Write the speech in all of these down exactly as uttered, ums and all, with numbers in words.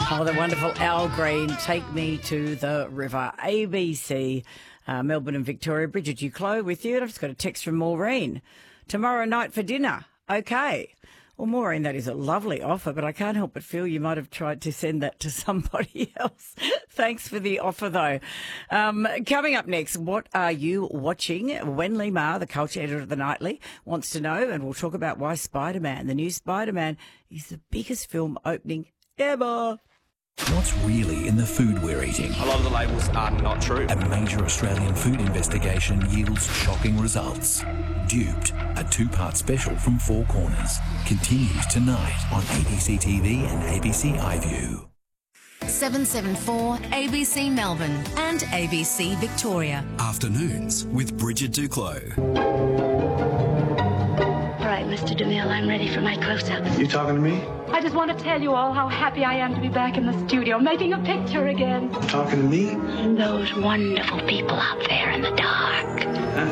Oh, the wonderful Al Green, Take Me to the River. A B C, uh, Melbourne and Victoria. Bridget Duclos with you. And I've just got a text from Maureen. Tomorrow night for dinner. Okay. Well, Maureen, that is a lovely offer, but I can't help but feel you might have tried to send that to somebody else. Thanks for the offer, though. Um, coming up next, what are you watching? Wenlei Ma, the culture editor of The Nightly, wants to know, and we'll talk about why Spider-Man, the new Spider-Man, is the biggest film opening ever. What's really in the food we're eating? A lot of the labels are not true. A major Australian food investigation yields shocking results. Duped, a two-part special from Four Corners, continues tonight on A B C T V and A B C iView. seven seven four A B C Melbourne and A B C Victoria. Afternoons with Bridget Duclos. All right, Mister DeMille, I'm ready for my close-ups. You talking to me? I just want to tell you all how happy I am to be back in the studio, making a picture again. Talking to me? And those wonderful people out there in the dark.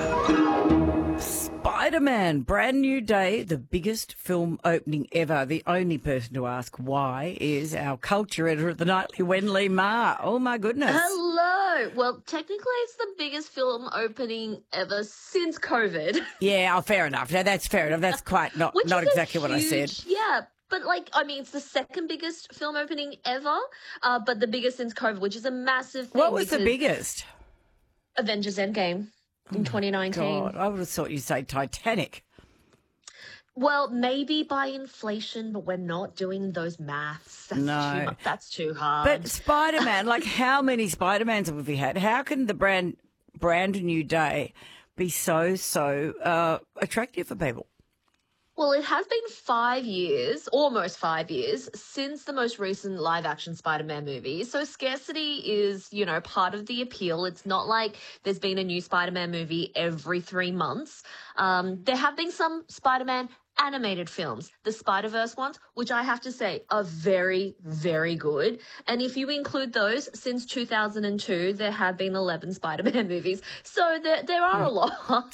Huh? Spider-Man, brand new day, the biggest film opening ever. The only person to ask why is our culture editor at The Nightly, Wenlei Ma. Oh, my goodness. Hello. Well, technically it's the biggest film opening ever since COVID. Yeah, oh, fair enough. No, that's fair enough. That's quite not, Which not is a exactly what I said. huge- Yeah. But, like, I mean, it's the second biggest film opening ever, uh, but the biggest since COVID, which is a massive thing. What was the because biggest? Avengers Endgame in twenty nineteen. God, I would have thought you'd say Titanic. Well, maybe by inflation, but we're not doing those maths. That's No. too much. That's too hard. But Spider-Man, like how many Spider-Mans have we had? How can the brand brand new day be so, so uh, attractive for people? Well, it has been five years, almost five years, since the most recent live-action Spider-Man movie. So scarcity is, you know, part of the appeal. It's not like there's been a new Spider-Man movie every three months. Um, there have been some Spider-Man animated films, the Spider-Verse ones, which I have to say are very, very good. And if you include those, since two thousand two, there have been eleven Spider-Man movies. So there, there are a lot.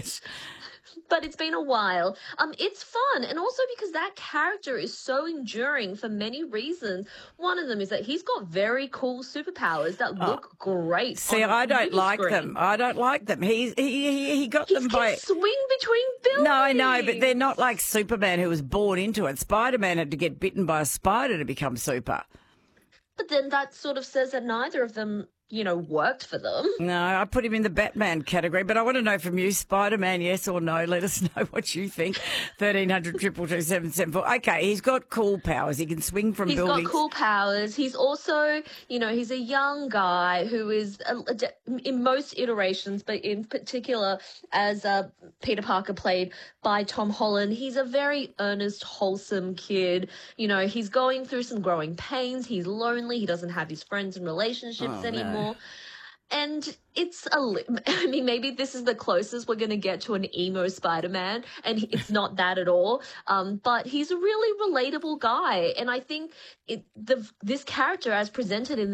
But it's been a while. Um, it's fun, and also because that character is so enduring for many reasons. One of them is that he's got very cool superpowers that look great. See, on I don't movie like screen. them. I don't like them. He's, he he he got He them can by. swing between buildings. No, I know, but they're not like Superman who was born into it. Spider-Man had to get bitten by a spider to become super. But then that sort of says that neither of them, you know, worked for them. No, I put him in the Batman category, but I want to know from you, Spider-Man, yes or no? Let us know what you think. thirteen hundred, two two two, seven seven four. Okay, he's got cool powers. He can swing from He's buildings. got cool powers. He's also, you know, he's a young guy who is, a, a, in most iterations, but in particular as uh, Peter Parker played by Tom Holland, he's a very earnest, wholesome kid. You know, he's going through some growing pains. He's lonely. He doesn't have his friends and relationships Oh, anymore. no. And it's a, li- I mean, maybe this is the closest we're going to get to an emo Spider-Man, and it's not that at all. Um, but he's a really relatable guy, and I think it the this character as presented in